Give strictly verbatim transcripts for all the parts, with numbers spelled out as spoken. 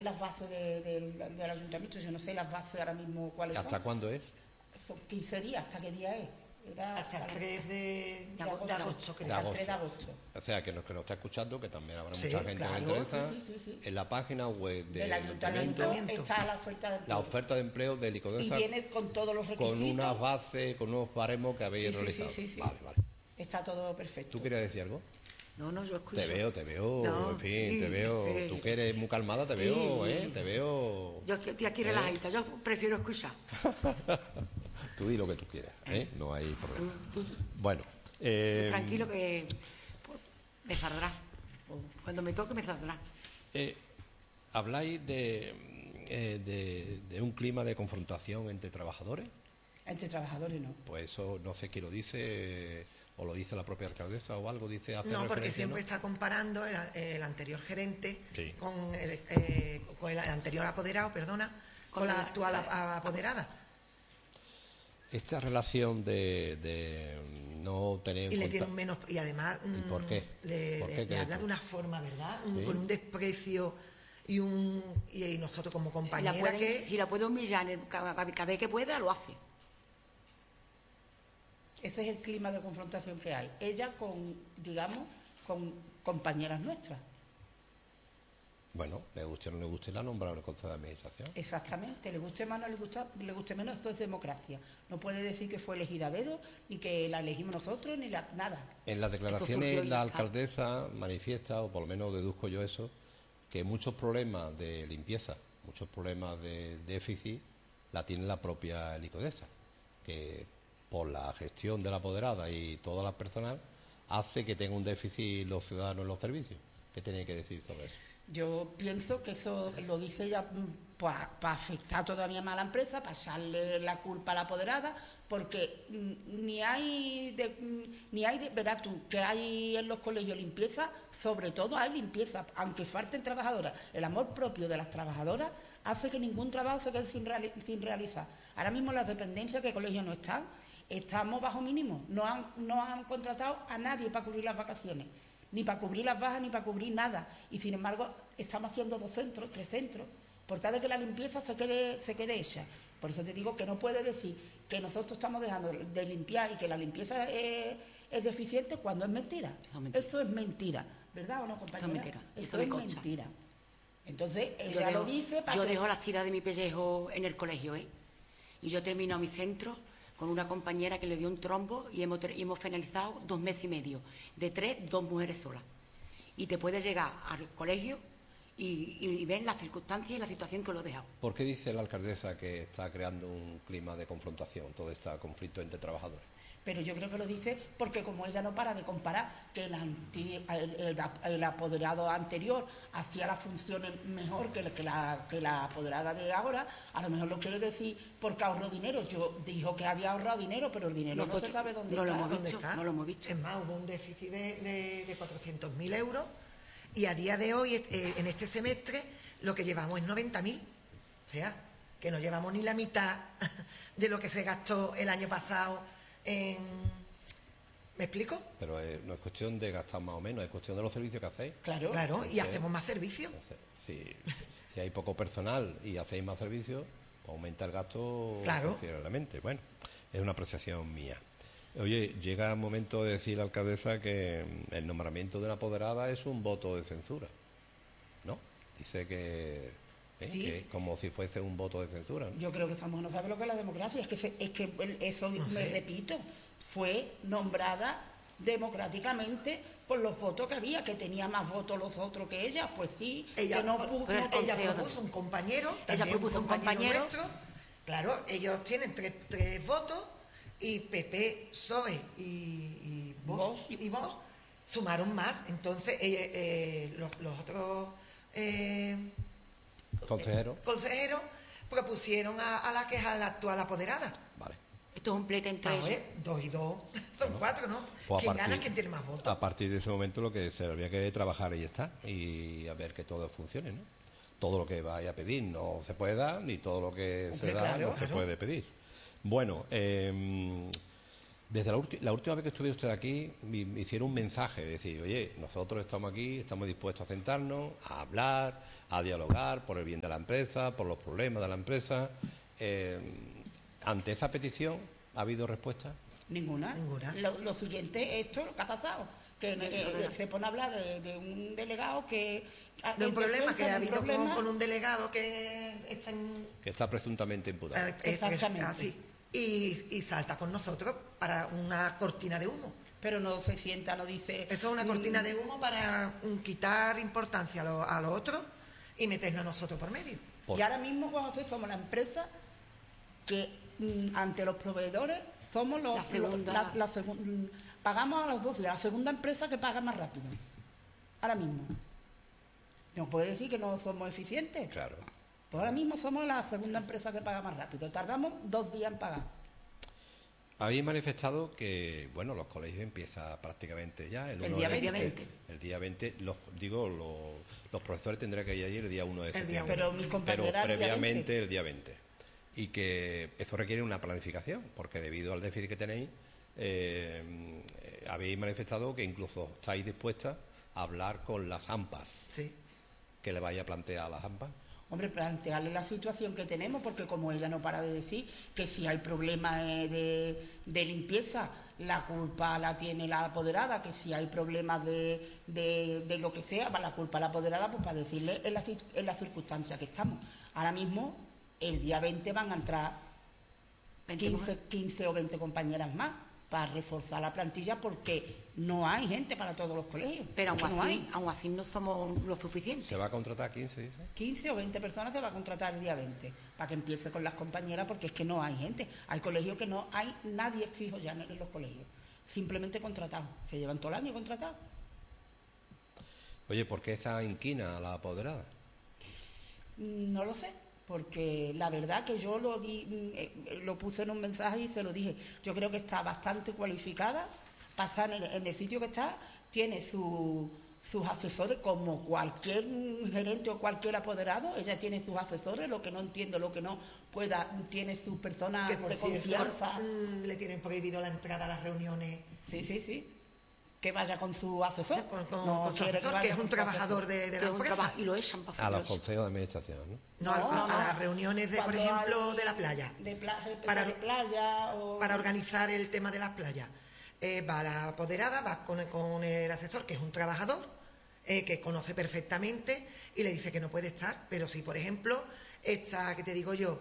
las bases de, de, del ayuntamiento, yo no sé las bases ahora mismo cuáles son. ¿Hasta cuándo es? Son quince días, ¿hasta qué día es? Era hasta el tres de, de, agosto, de agosto, creo. De agosto. tres de agosto. O sea, que los que nos está escuchando, que también habrá sí, mucha gente claro, que le interesa, sí, sí, sí, sí. en la página web de del ayuntamiento, ayuntamiento está la oferta de empleo. La oferta de empleo de Licodesa. Y viene con todos los requisitos. Con unas bases, con unos baremos que habéis sí, realizado. Sí, sí, sí. Vale, vale. Está todo perfecto. ¿Tú querías decir algo? No, no, yo escucho. Te veo, te veo, no, en fin, sí, te veo. Eh, Tú que eres muy calmada, te veo, sí. ¿eh? Te veo. Yo estoy aquí relajadita, ¿eh? Yo prefiero escuchar. Tú di lo que tú quieras, ¿eh? No hay problema. Bueno. Eh, Tranquilo que me saldrá. Cuando me toque me saldrá. Eh, habláis de, eh, de, de un clima de confrontación entre trabajadores. Entre trabajadores no. Pues eso no sé quién lo dice, o lo dice la propia alcaldesa o algo, dice hace No, porque siempre ¿no? está comparando el, el anterior gerente sí. con, el, eh, con el anterior apoderado, perdona, con, con la, la actual la, apoderada. Esta relación de, de no tener y le tiene un menos y además ¿Y por qué? le, ¿Por qué le habla de una forma, ¿verdad? ¿Sí? Con un desprecio y un y nosotros como compañera si la puede, que si la puede humillar cada, cada vez que pueda lo hace. Ese es el clima de confrontación que hay. Ella con, digamos, con compañeras nuestras. Bueno, le guste o no le guste, la nombraron en el Consejo de Administración. Exactamente, le guste más o no le gusta, le guste menos, esto es democracia. No puede decir que fue elegida a dedo, ni que la elegimos nosotros, ni la, nada. En las declaraciones la alcaldesa manifiesta, o por lo menos deduzco yo eso, que muchos problemas de limpieza, muchos problemas de déficit, la tiene la propia Licodesa, que por la gestión de la apoderada y toda la personal, hace que tenga un déficit los ciudadanos en los servicios. ¿Qué tiene que decir sobre eso? Yo pienso que eso lo dice ella para pa afectar todavía más a la empresa, para echarle la culpa a la apoderada, porque ni hay, de, ni hay de, verás tú, que hay en los colegios limpieza, sobre todo hay limpieza, aunque falten trabajadoras. El amor propio de las trabajadoras hace que ningún trabajo se quede sin, reali sin realizar. Ahora mismo las dependencias que colegios no están, estamos bajo mínimo, no han, no han contratado a nadie para cubrir las vacaciones, ni para cubrir las bajas, ni para cubrir nada. Y sin embargo, estamos haciendo dos centros, tres centros, por tal de que la limpieza se quede, se quede hecha. Por eso te digo que no puede decir que nosotros estamos dejando de limpiar y que la limpieza es, es deficiente cuando es mentira. Eso es mentira, eso es mentira, ¿verdad o no, compañera? Eso es mentira. Eso es mentira. Entonces, ella dejo, lo dice para Yo que... dejo las tiras de mi pellejo en el colegio, ¿eh? Y yo termino mi centro con una compañera que le dio un trombo y hemos, y hemos finalizado dos meses y medio. De tres, dos mujeres solas. Y te puedes llegar al colegio y, y, y ver las circunstancias y la situación que lo he dejado. ¿Por qué dice la alcaldesa que está creando un clima de confrontación, todo este conflicto entre trabajadores? Pero yo creo que lo dice porque como ella no para de comparar que el, anti, el, el, el apoderado anterior hacía las funciones mejor que, que, la, que la apoderada de ahora, a lo mejor lo quiere decir porque ahorró dinero. Yo dijo que había ahorrado dinero, pero el dinero Nosotros, no se sabe dónde, no está. Lo hemos ¿Dónde visto, está. No lo hemos visto. Es más, hubo un déficit de, de, de cuatrocientos mil euros y a día de hoy, eh, en este semestre, lo que llevamos es noventa mil. O sea, que no llevamos ni la mitad de lo que se gastó el año pasado en... ¿Me explico? Pero eh, no es cuestión de gastar más o menos, es cuestión de los servicios que hacéis. Claro, claro, y Entonces, hacemos más servicios. Si, si hay poco personal y hacéis más servicios, pues aumenta el gasto claro. considerablemente. Bueno, es una apreciación mía. Oye, llega el momento de decir la alcaldesa que el nombramiento de una apoderada es un voto de censura, ¿no? Dice que... ¿Eh? Sí. Que como si fuese un voto de censura, ¿no? Yo creo que esa mujer no sabe lo que es la democracia. Es que, se, es que eso, no sé. me repito, fue nombrada democráticamente por los votos que había, que tenía más votos los otros que ella. Pues sí, ella, que no pudo, no, ella propuso un compañero, ella propuso un compañero, nuestro. Claro, ellos tienen tres, tres votos y P P, P S O E y, y Vox y Vox sumaron más. Entonces eh, eh, los, los otros eh, consejeros eh, consejeros propusieron a, a la que es a la actual apoderada. Vale. Esto es un pleito entre ellos. Ver, dos y dos son bueno, cuatro, ¿no? Pues ¿Quién gana? ¿Quién tiene más votos? A partir de ese momento lo que se habría que trabajar y está, y a ver que todo funcione, ¿no? Todo lo que vaya a pedir no se puede dar, ni todo lo que Hombre, se da claro, no claro. se puede pedir. Bueno, eh, Desde la, la última vez que estuve usted aquí, me, me hicieron un mensaje, decir, oye, nosotros estamos aquí, estamos dispuestos a sentarnos, a hablar, a dialogar por el bien de la empresa, por los problemas de la empresa. Eh, ante esa petición, ¿ha habido respuesta? Ninguna. Ninguna. Lo, lo siguiente es esto, lo que ha pasado. Que eh, se pone a hablar de, de un delegado que... De un problema que ha habido problema, con, con un delegado que está en... Que está presuntamente imputado. Eh, Exactamente. Así. Y, y salta con nosotros para una cortina de humo. Pero no se sienta, no dice... Eso es una cortina de humo para mm, quitar importancia a lo, a lo otro y meternos nosotros por medio. Por... Y ahora mismo, Juan José, somos la empresa que mm, ante los proveedores somos los... La segunda... la, la segun, pagamos a los dos días, la segunda empresa que paga más rápido. Ahora mismo. ¿Nos puede decir que no somos eficientes? Claro. Pues ahora mismo somos la segunda empresa que paga más rápido. Tardamos dos días en pagar. Habéis manifestado que, bueno, los colegios empiezan prácticamente ya el, El uno día de veinte. El día veinte, los, digo, los, los profesores tendrán que ir allí el día uno de septiembre. Pero mis compañeras Pero el día previamente veinte. el día veinte. Y que eso requiere una planificación, porque debido al déficit que tenéis, eh, habéis manifestado que incluso estáis dispuestas a hablar con las AMPAs. Sí. ¿Qué le vaya a plantear a las AMPAs? Hombre, plantearle la situación que tenemos, porque como ella no para de decir que si hay problemas eh, de, de limpieza, la culpa la tiene la apoderada, que si hay problemas de, de, de lo que sea, va la culpa a la apoderada, pues para decirle en la, en la circunstancia que estamos. Ahora mismo, el día veinte van a entrar quince, quince o veinte compañeras más para reforzar la plantilla, porque no hay gente para todos los colegios. Pero aún Es que no así, hay. aún así no somos lo suficiente. ¿Se va a contratar quince, dice? quince o veinte personas se va a contratar el día veinte para que empiece con las compañeras, porque es que no hay gente. Hay colegios que no hay nadie fijo ya en los colegios, simplemente contratados. Se llevan todo el año contratados. Oye, ¿por qué está inquina la apoderada? No lo sé, porque la verdad que yo lo di, eh, lo puse en un mensaje y se lo dije. Yo creo que está bastante cualificada para estar en el, en el sitio que está. Tiene su, sus asesores, como cualquier gerente o cualquier apoderado. Ella tiene sus asesores, lo que no entiendo, lo que no pueda, tiene sus personas Que por de cierto, confianza. mm, le tienen prohibido la entrada a las reuniones. Sí, sí, sí. Que vaya con su asesor. Con, con- No con su quiere asesor, vaya que es con un su trabajador asesor. de, de Que la es un empresa. trabajo y lo echan para A los afuera. consejos de administración, ¿no? No, No, a, no, a no. las reuniones, de, por Cuando ejemplo, hay de la playa. De, pla- de- Para- de playa o... Para organizar el tema de las playas. Eh, va la apoderada, va con, con el asesor, que es un trabajador, eh, que conoce perfectamente, y le dice que no puede estar. Pero si, por ejemplo, está, que te digo yo,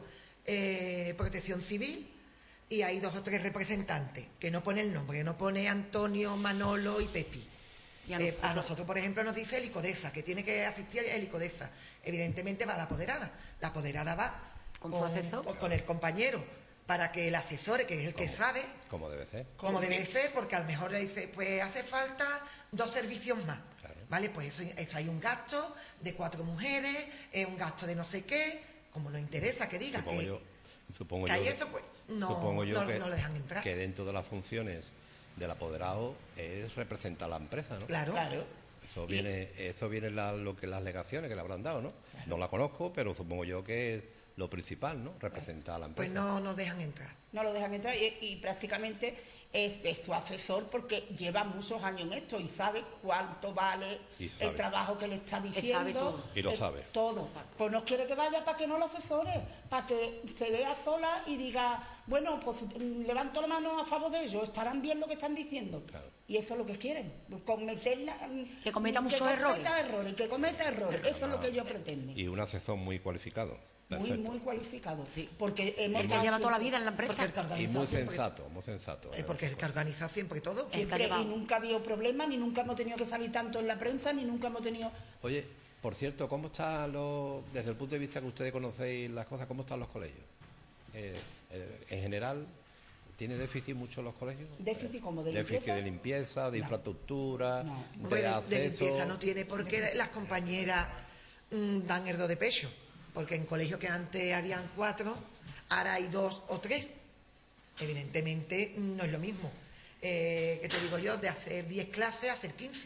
eh, Protección Civil, y hay dos o tres representantes, que no pone el nombre, que no pone Antonio, Manolo y Pepi. Y a Eh, nosotros- a nosotros, por ejemplo, nos dice Helicodesa, que tiene que asistir a Helicodesa. Evidentemente va la apoderada. La apoderada va ¿Con su asesor? con- con el compañero, para que el asesor, que es el que ¿Cómo? sabe, Como debe ser. como debe ser, porque a lo mejor le dice, pues hace falta dos servicios más. Claro. ¿Vale? Pues eso, eso hay un gasto de cuatro mujeres, es un gasto de no sé qué, como nos interesa que diga Supongo que, yo, supongo que yo hay que- eso, pues no, supongo yo no, que, no lo dejan entrar. que dentro de las funciones del apoderado es representar a la empresa, ¿no? Claro. Claro. Eso viene, eso viene la, lo que las alegaciones que le habrán dado, ¿no? No la conozco, pero supongo yo que es lo principal, ¿no? Representar a la empresa. Pues no nos dejan entrar. No lo dejan entrar y, y prácticamente es, es su asesor, porque lleva muchos años en esto y sabe cuánto vale Y sabe. el trabajo que le está sabe diciendo. todo. Y lo eh, sabe. Todo. Pues no quiere que vaya para que no lo asesore, para que se vea sola y diga, bueno, pues mm, levanto la mano a favor de ellos, estarán bien lo que están diciendo. Claro. Y eso es lo que quieren, cometerla, mm, Que cometa muchos cometa errores. errores, que cometa errores. Eso es lo que ellos pretenden. Y un asesor muy cualificado. Muy, Perfecto. muy cualificado. Porque hemos El que estado lleva toda la siempre- vida en la empresa. Porque el que Y organiza muy siempre- sensato, muy sensato. eh, porque es el que organiza siempre todo. El que ha Siempre, llevado. y nunca ha habido problemas, ni nunca hemos tenido que salir tanto en la prensa, ni nunca hemos tenido... Oye, por cierto, ¿cómo están los, desde el punto de vista que ustedes conocéis las cosas, cómo están los colegios? Eh, eh, en general, ¿tiene déficit mucho los colegios? Déficit como de Déficit limpieza. de limpieza, de No. infraestructura, No. Hombre, de de, acceso... de limpieza no tiene por qué las compañeras mm, dan el do de pecho, porque en colegios que antes habían cuatro, ahora hay dos o tres. Evidentemente mm, no es lo mismo. Eh, ¿Qué te digo yo? De hacer diez clases a hacer quince.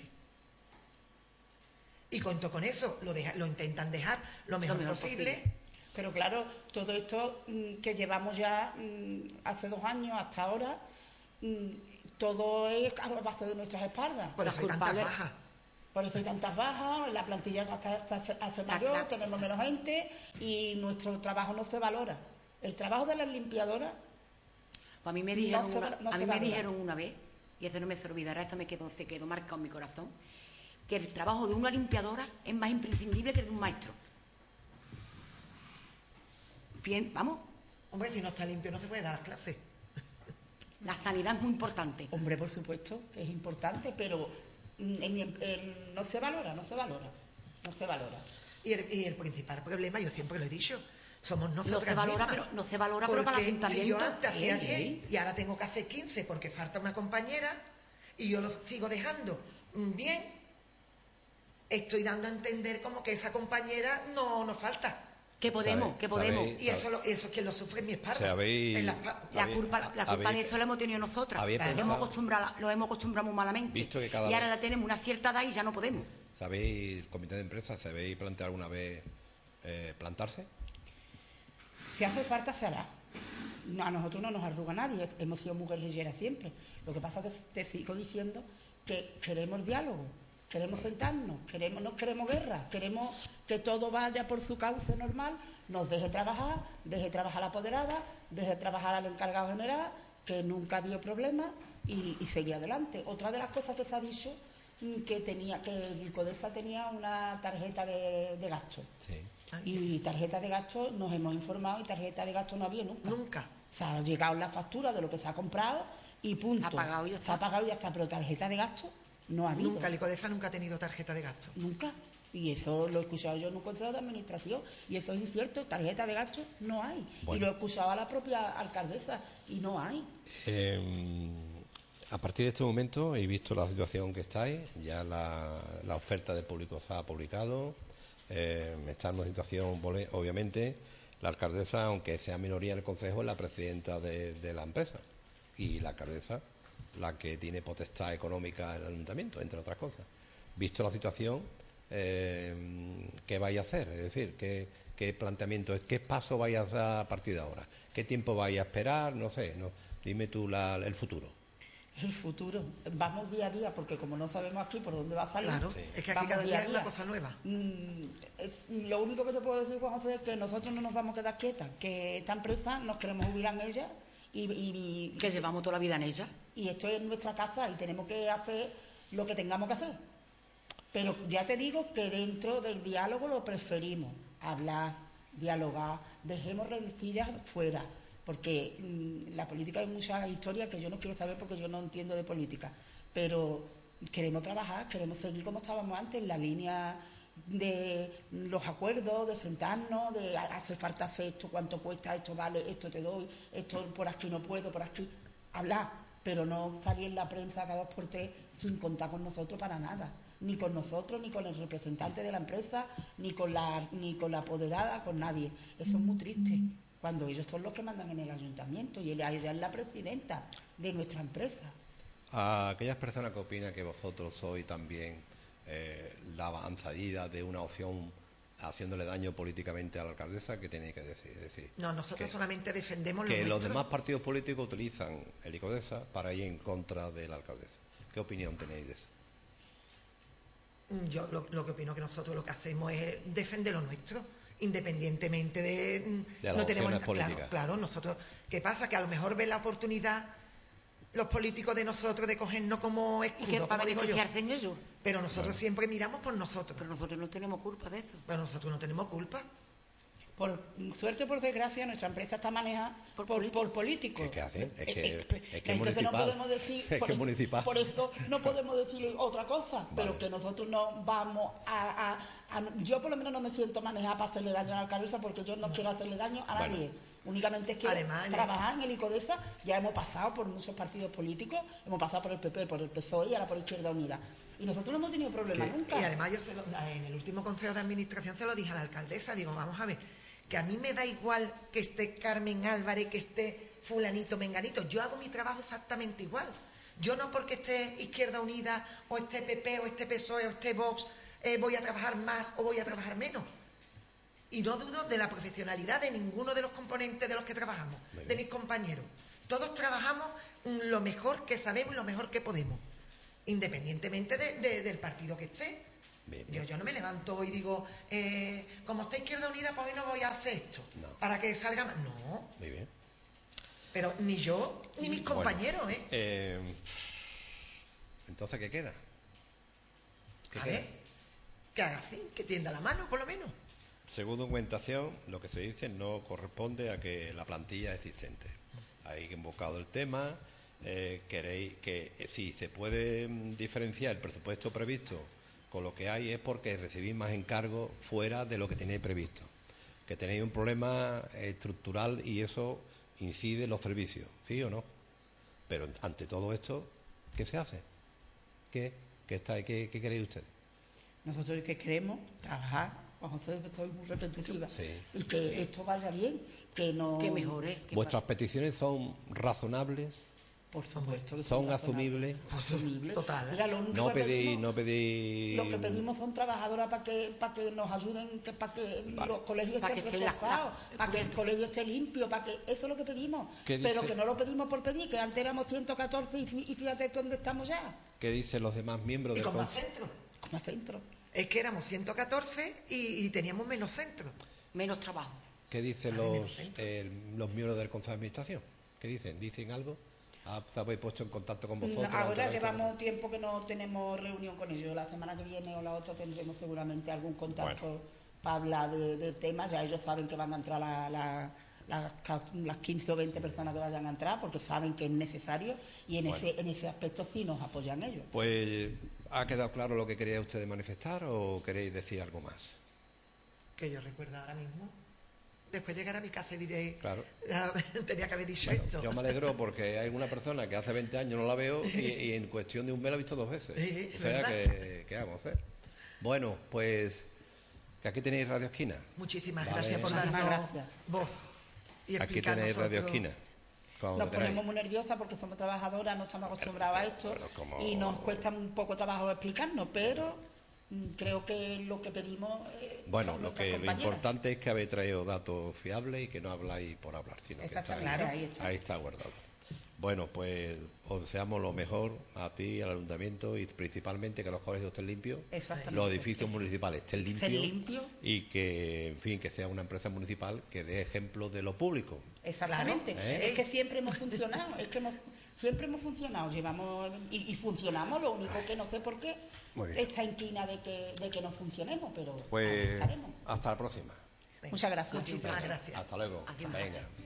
Y cuento con eso, lo, deja- lo intentan dejar lo mejor, mejor posible. posible. Pero claro, todo esto mm, que llevamos ya mm, hace dos años hasta ahora, mm, todo es a base de nuestras espaldas. Por eso hay tantas bajas. Por eso hay tantas bajas, la plantilla ya está, está, hace mayor, claro. tenemos menos gente y nuestro trabajo no se valora. El trabajo de las limpiadoras... Pues a mí me dijeron, no una, se, no a mí se me dijeron una vez, y eso no me se olvidará, esto me quedó, se quedó marcado en mi corazón, que el trabajo de una limpiadora es más imprescindible que el de un maestro. Bien, vamos. Hombre, si no está limpio no se puede dar las clases. La sanidad es muy importante. Hombre, por supuesto, que es importante, pero en, en, en, no se valora, no se valora, no se valora. Y el, y el principal problema, yo siempre lo he dicho, somos No nosotras se valora, mismas. pero, no se valora, pero para el Porque si yo ayuntamiento. antes hacía Sí, diez sí. y ahora tengo que hacer quince porque falta una compañera y yo lo sigo dejando bien, estoy dando a entender como que esa compañera no nos falta. Que podemos, ¿Sabe- que podemos. sabéis- Y eso, lo, eso es quien lo sufre en mi espalda. ¿Sabéis- En la espalda. La Habéis- culpa, la culpa habéis- de eso la hemos tenido nosotras. habéis Lo hemos pensado- acostumbrado, lo hemos acostumbrado muy malamente. Visto que cada y ahora vez- la tenemos una cierta edad y ya no podemos. ¿Sabéis, el comité de empresa, se habéis planteado alguna vez eh, plantarse? Si hace falta, se hará. No, a nosotros no nos arruga nadie, hemos sido muy guerrilleras siempre. Lo que pasa es que te sigo diciendo que queremos diálogo, queremos sentarnos, queremos, no queremos guerra, queremos que todo vaya por su cauce normal, nos deje trabajar, deje trabajar la apoderada, deje trabajar al encargado general, que nunca ha habido problemas y, y seguir adelante. Otra de las cosas que se ha dicho, mm, que tenía que el Icodesa tenía una tarjeta de, de gasto. Sí. Y tarjeta de gasto nos hemos informado y tarjeta de gasto no había nunca. Nunca. Se ha llegado la factura de lo que se ha comprado y punto. Se ha pagado y ya está. Se ha pagado y ya está, pero tarjeta de gasto no ha habido. Nunca, el Icodesa nunca ha tenido tarjeta de gasto. Nunca. Y eso lo he escuchado yo en un consejo de administración y eso es incierto, tarjeta de gasto no hay. Bueno. Y lo he escuchado a la propia alcaldesa y no hay. Eh, a partir de este momento he visto la situación que estáis, ya la, la oferta de público se ha publicado, eh, está en una situación, vole- obviamente, la alcaldesa, aunque sea minoría en el Consejo, es la presidenta de, de la empresa y la alcaldesa la que tiene potestad económica en el ayuntamiento, entre otras cosas. Visto la situación, eh, ¿qué vais a hacer? Es decir, ¿qué, qué planteamiento es? ¿Qué paso vais a dar a partir de ahora? ¿Qué tiempo vais a esperar? No sé, no, dime tú la, el futuro. El futuro. Vamos día a día porque como no sabemos aquí por dónde va a salir. Claro, Sí. es que aquí vamos cada día a es una cosa nueva. Mm, es- lo único que te puedo decir, Juan José, es que nosotros no nos vamos a quedar quietas, que esta empresa nos queremos jubilar en ella y, y, Que llevamos toda la vida en ella. y esto es nuestra casa y tenemos que hacer lo que tengamos que hacer. Pero ya te digo que dentro del diálogo lo preferimos, hablar, dialogar, dejemos rencillas fuera, porque mmm, la política hay muchas historias que yo no quiero saber porque yo no entiendo de política, pero queremos trabajar, queremos seguir como estábamos antes, en la línea de los acuerdos, de sentarnos, de hace falta hacer esto, cuánto cuesta, esto vale, esto te doy, esto por aquí no puedo, por aquí, hablar, pero no salir en la prensa cada dos por tres sin contar con nosotros para nada, ni con nosotros, ni con el representante de la empresa, ni con la, ni con la apoderada, con nadie. Eso es muy triste, cuando ellos son los que mandan en el ayuntamiento y ella, ella es la presidenta de nuestra empresa. A aquellas personas que opinan que vosotros sois también eh, la avanzadilla de una opción haciéndole daño políticamente a la alcaldesa, ¿qué tenéis que decir? Es decir, No, nosotros que, solamente defendemos que lo los nuestro. demás partidos políticos utilizan el Icodesa para ir en contra de la alcaldesa. ¿Qué opinión tenéis de eso? Yo lo, lo que opino que nosotros lo que hacemos es defender lo nuestro, independientemente de... De las no tenemos opciones políticas. Claro, claro, nosotros... ¿Qué pasa? Que a lo mejor ven la oportunidad los políticos de nosotros de cogernos como Y que escudo, para como digo yo. beneficiarse en ello. Pero nosotros siempre miramos por nosotros. Pero nosotros no tenemos culpa de eso. Pero nosotros no tenemos culpa. Por suerte o por desgracia, nuestra empresa está manejada Por por, políticos. por políticos. ¿Qué- qué hacen? Es que- Eh, eh, es que es entonces no municipal. podemos decir, Es que por, es eso- municipal. por eso no podemos decir otra cosa, pero Vale. que nosotros no vamos a, a- a- Yo por lo menos no me siento manejada para hacerle daño a la alcaldesa porque yo no quiero hacerle daño a Bueno. nadie. Únicamente quiero Además, trabajar en el Icodesa. Ya hemos pasado por muchos partidos políticos, hemos pasado por el P P, por el P S O E y ahora por Izquierda Unida. Y nosotros no hemos tenido problema ¿Qué? nunca. Y además yo se lo- en el último consejo de administración se lo dije a la alcaldesa, digo, vamos a ver, que a mí me da igual que esté Carmen Álvarez, que esté fulanito, menganito, yo hago mi trabajo exactamente igual. Yo no porque esté Izquierda Unida, o esté P P, o esté P S O E, o esté Vox, eh, voy a trabajar más o voy a trabajar menos. Y no dudo de la profesionalidad de ninguno de los componentes de los que trabajamos, Muy de bien. mis compañeros. todos trabajamos lo mejor que sabemos y lo mejor que podemos, independientemente de, de, del partido que esté. Bien, bien. Yo, yo no me levanto y digo, eh, como está Izquierda Unida, pues hoy no voy a hacer esto, no. para que salga más. No. Muy bien. Pero ni yo, ni mis compañeros, bueno, ¿eh? ¿eh? Entonces, ¿qué queda? ¿Qué a queda? ver, que haga así, que tienda la mano, por lo menos. Según documentación, lo que se dice no corresponde a que la plantilla existente. Hay invocado el tema, eh, queréis que eh, si se puede diferenciar el presupuesto previsto con lo que hay es porque recibís más encargos fuera de lo que tenéis previsto, que tenéis un problema estructural y eso incide en los servicios, ¿sí o no? Pero ante todo esto, ¿qué se hace? ¿Qué, qué, está, qué, qué queréis ustedes? Nosotros que queremos trabajar, vamos a ser muy repetitiva, sí. y que esto vaya bien, que no... Que mejore. Que ¿Vuestras pa... peticiones son razonables? Por supuesto. Que ¿Son, son asumibles? Asumibles. Total. Mira, lo no pedí, no pedí... Lo que pedimos son trabajadoras para que para que nos ayuden, que, para que vale. los colegios para estén que reforzados, para que el colegio esté limpio, para que eso es lo que pedimos. Pero dice? que no lo pedimos por pedir, que antes éramos ciento catorce y, y fíjate dónde estamos ya. ¿Qué dicen los demás miembros ¿Y del con más Consejo? centros? Con más centros. Es que éramos ciento catorce y, y teníamos menos centros. Menos trabajo. ¿Qué dicen los, eh, los miembros del Consejo de Administración? ¿Qué dicen? ¿Dicen algo? ¿Se habéis puesto en contacto con vosotros? Ahora llevamos tiempo que no tenemos reunión con ellos. La semana que viene o la otra tendremos seguramente algún contacto bueno. para hablar de, de temas. Ya ellos saben que van a entrar la, la, la, las quince o veinte sí. personas que vayan a entrar porque saben que es necesario y en, bueno. ese, en ese aspecto sí nos apoyan ellos. Pues, ¿ha quedado claro lo que quería ustedes manifestar o queréis decir algo más? Que yo recuerdo ahora mismo. Después llegar a mi casa y diré, claro. tenía que haber dicho bueno, esto. Yo me alegro porque hay una persona que hace veinte años no la veo y, y en cuestión de un mes la he visto dos veces. Sí, o sea, que, ¿qué vamos a hacer? Bueno, pues que aquí tenéis Radio Esquina. Muchísimas vale. gracias por darnos gracias. voz. Y aquí tenéis Radio Esquina. Nos ponemos muy nerviosas porque somos trabajadoras, no estamos acostumbradas a esto bueno, como... y nos cuesta un poco trabajo explicarnos, pero... creo que lo que pedimos eh, bueno lo que lo importante es que habéis traído datos fiables y que no habláis por hablar sino que está, claro, ahí, está. ahí está guardado. Bueno, pues os deseamos lo mejor a ti, al ayuntamiento y principalmente que los colegios estén limpios, los edificios municipales estén limpios, estén limpios y que en fin que sea una empresa municipal que dé ejemplo de lo público. Exactamente. Claro. ¿Eh? Es que siempre hemos funcionado, es que hemos, siempre hemos funcionado, llevamos y, y funcionamos, lo único que no sé por qué esta inquina de que, de que no funcionemos, pero pues hasta la próxima. Venga. Muchas gracias. Muchísimas gracias. Hasta luego. Venga.